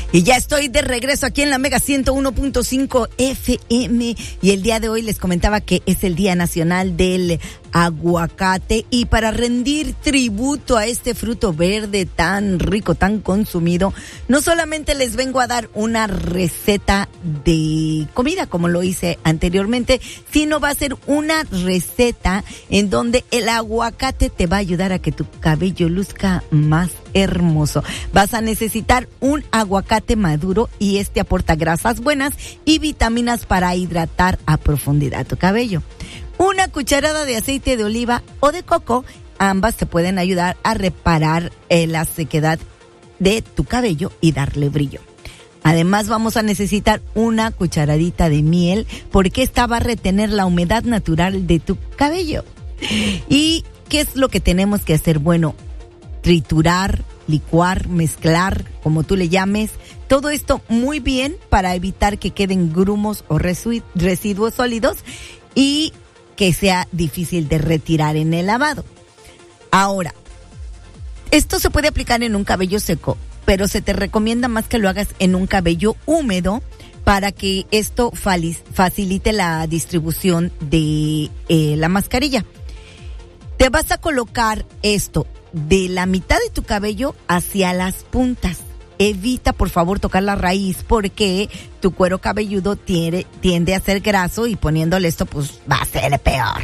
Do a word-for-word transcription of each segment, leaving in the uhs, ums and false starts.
Y ya estoy de regreso aquí en la Mega ciento uno punto cinco F M y el día de hoy les comentaba que es el Día Nacional del Aguacate y para rendir tributo a este fruto verde tan rico, tan consumido, no solamente les vengo a dar una receta de comida como lo hice anteriormente, sino va a ser una receta en donde el aguacate te va a ayudar a que tu cabello luzca más hermoso. Vas a necesitar un aguacate maduro y este aporta grasas buenas y vitaminas para hidratar a profundidad tu cabello. Una cucharada de aceite de oliva o de coco, ambas te pueden ayudar a reparar eh, la sequedad de tu cabello y darle brillo. Además vamos a necesitar una cucharadita de miel porque esta va a retener la humedad natural de tu cabello. ¿Y qué es lo que tenemos que hacer? Bueno, triturar, licuar, mezclar, como tú le llames, todo esto muy bien para evitar que queden grumos o resu- residuos sólidos y que sea difícil de retirar en el lavado. Ahora, esto se puede aplicar en un cabello seco, pero se te recomienda más que lo hagas en un cabello húmedo para que esto facilite la distribución de eh, la mascarilla. Te vas a colocar esto de la mitad de tu cabello hacia las puntas. Evita, por favor, tocar la raíz porque tu cuero cabelludo tiende, tiende a ser graso y poniéndole esto, pues, va a ser peor.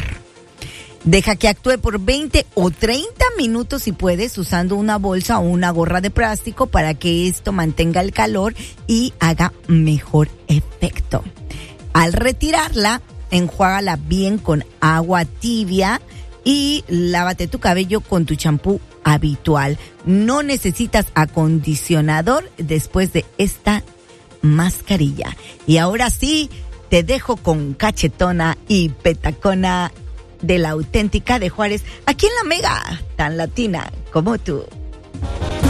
Deja que actúe por veinte o treinta minutos si puedes, usando una bolsa o una gorra de plástico para que esto mantenga el calor y haga mejor efecto. Al retirarla, enjuágala bien con agua tibia y lávate tu cabello con tu champú habitual. No necesitas acondicionador después de esta mascarilla. Y ahora sí, te dejo con Cachetona y Petacona de la auténtica de Juárez, aquí en la Mega, tan latina como tú.